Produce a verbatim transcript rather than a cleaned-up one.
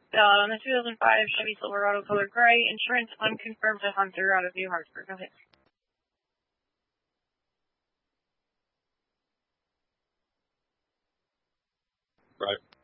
Uh, on the two thousand five Chevy Silverado color gray, insurance unconfirmed to Hunter out of New Hartford. Go ahead. Right.